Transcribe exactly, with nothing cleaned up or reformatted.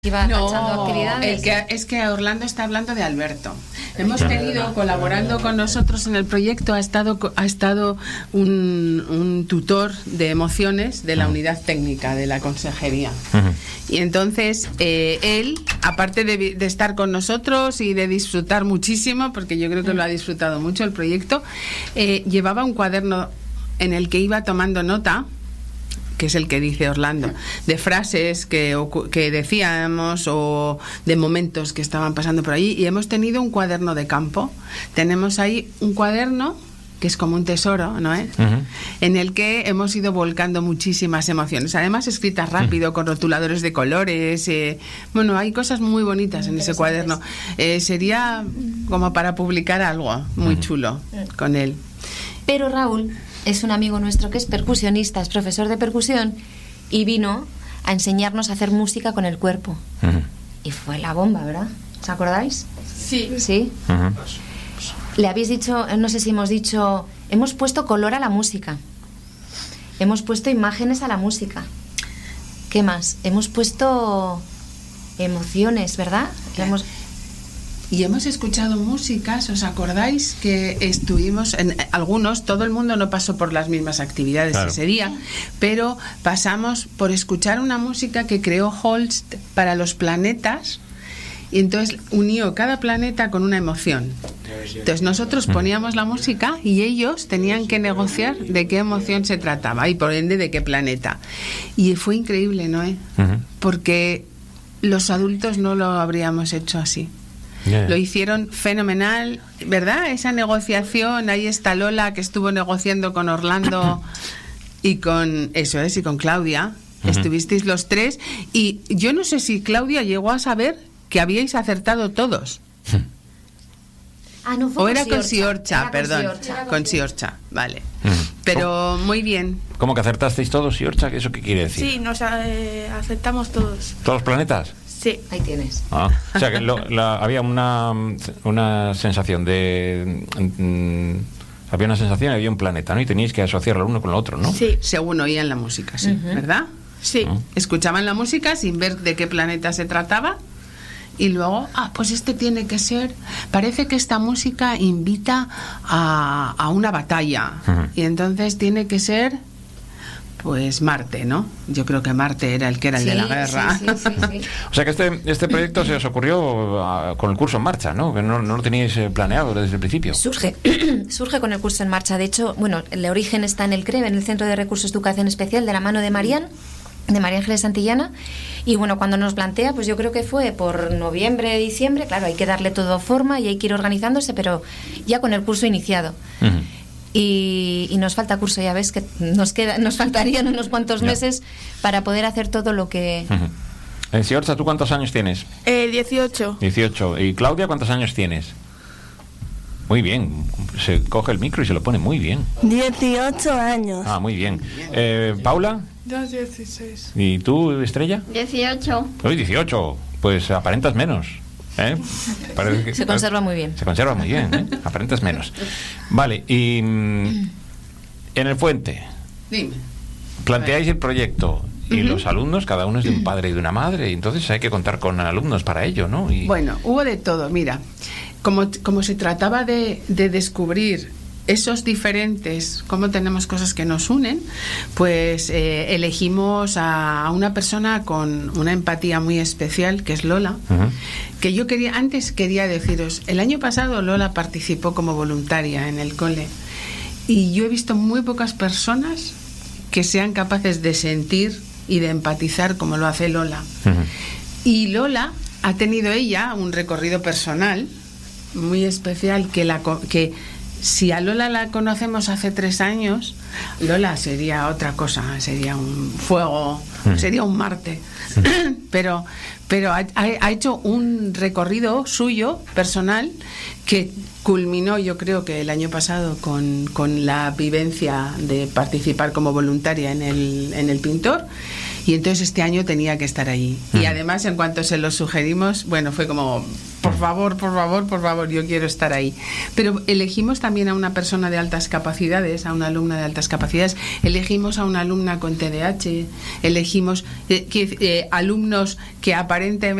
Iba no, tachando actividades. El que, es que Orlando está hablando de Alberto. Hemos tenido, colaborando con nosotros en el proyecto, ha estado, ha estado un, un tutor de emociones de la unidad técnica de la consejería. Uh-huh. Y entonces, eh, él, aparte de, de estar con nosotros y de disfrutar muchísimo, porque yo creo que lo ha disfrutado mucho el proyecto, eh, llevaba un cuaderno en el que iba tomando nota, que es el que dice Orlando, de frases que, que decíamos o de momentos que estaban pasando por allí, y hemos tenido un cuaderno de campo. Tenemos ahí un cuaderno que es como un tesoro, ¿no es? Uh-huh. En el que hemos ido volcando muchísimas emociones, además escritas rápido, uh-huh, con rotuladores de colores. Eh, bueno, hay cosas muy bonitas en ese cuaderno. Eh, sería como para publicar algo muy uh-huh. chulo uh-huh. con él. Pero Raúl es un amigo nuestro que es percusionista, es profesor de percusión, y vino a enseñarnos a hacer música con el cuerpo. Uh-huh. Y fue la bomba, ¿verdad? ¿Os acordáis? Sí. ¿Sí? Uh-huh. Le habéis dicho, no sé si hemos dicho, hemos puesto color a la música. Hemos puesto imágenes a la música. ¿Qué más? Hemos puesto emociones, ¿verdad? Hemos... Y hemos escuchado músicas, ¿os acordáis? Que estuvimos, en algunos, todo el mundo no pasó por las mismas actividades claro. ese día, pero pasamos por escuchar una música que creó Holst para los planetas, y entonces unió cada planeta con una emoción. Entonces nosotros poníamos la música y ellos tenían que negociar de qué emoción se trataba y por ende de qué planeta. Y fue increíble, ¿no? ¿Eh? Uh-huh. Porque los adultos no lo habríamos hecho así. Yeah. Lo hicieron fenomenal, ¿verdad? Esa negociación, ahí está Lola que estuvo negociando con Orlando y con, eso es, y con Claudia. Uh-huh. Estuvisteis los tres y yo no sé si Claudia llegó a saber que habíais acertado todos. Ah, no fue o con era Siorcha. con Siorcha, Era perdón, con Siorcha. con Siorcha, vale. Uh-huh. Pero muy bien. ¿Cómo que acertasteis todos, Siorcha? ¿Eso qué quiere decir? Sí, nos eh, aceptamos todos. ¿Todos los planetas? Sí. Ahí tienes. Ah, o sea que lo, la, había una, una sensación de... Mm, había una sensación y había un planeta, ¿no? Y teníais que asociarlo uno con el otro, ¿no? Sí. Según oían la música, sí, uh-huh. ¿verdad? Sí. Uh-huh. Escuchaban la música sin ver de qué planeta se trataba y luego, ah, pues este tiene que ser... Parece que esta música invita a, a una batalla uh-huh. y entonces tiene que ser... Pues Marte, ¿no? Yo creo que Marte era el que era el sí, de la guerra. Sí, sí, sí, sí. O sea que este, este proyecto se os ocurrió uh, con el curso en marcha, ¿no? Que no, no lo teníais eh, planeado desde el principio. Surge, surge con el curso en marcha. De hecho, bueno, el origen está en el C R E B, en el Centro de Recursos de Educación Especial, de la mano de Marían, de María Ángeles Santillana. Y bueno, cuando nos plantea, pues yo creo que fue por noviembre, diciembre. Claro, hay que darle todo forma y hay que ir organizándose, pero ya con el curso iniciado. Uh-huh. Y, y nos falta curso, ya ves que nos queda, nos faltarían unos cuantos meses yeah. para poder hacer todo lo que... Uh-huh. Eh, Siorcha, ¿tú cuántos años tienes? Eh, dieciocho. dieciocho. ¿Y Claudia cuántos años tienes? Muy bien, se coge el micro y se lo pone muy bien. dieciocho años. Ah, muy bien. Eh, ¿Paula? Yo dieciséis. ¿Y tú, Estrella? dieciocho. Uy, dieciocho. Pues aparentas menos. ¿Eh? Que se conserva muy bien. Se conserva muy bien, ¿eh? Aparentas menos. Vale, y mm, en el Fuente, dime, planteáis el proyecto y uh-huh. los alumnos, cada uno es de un padre y de una madre, y entonces hay que contar con alumnos para ello, ¿no? Y... Bueno, hubo de todo, mira, como, como se trataba de, de descubrir esos diferentes, cómo tenemos cosas que nos unen, pues eh, elegimos a, a una persona con una empatía muy especial, que es Lola, uh-huh. que yo quería, antes quería deciros, el año pasado Lola participó como voluntaria en el cole, y yo he visto muy pocas personas que sean capaces de sentir y de empatizar como lo hace Lola. Uh-huh. Y Lola ha tenido ella un recorrido personal muy especial que la que si a Lola la conocemos hace tres años, Lola sería otra cosa, sería un fuego, mm. sería un Marte. Mm. pero pero ha, ha hecho un recorrido suyo, personal, que culminó, yo creo que el año pasado, con, con la vivencia de participar como voluntaria en el, en el Pintor. Y entonces este año tenía que estar allí. Mm. Y además, en cuanto se lo sugerimos, bueno, fue como... por favor, por favor, por favor, yo quiero estar ahí. Pero elegimos también a una persona de altas capacidades, a una alumna de altas capacidades, elegimos a una alumna con T D A H, elegimos eh, que, eh, alumnos que aparentemente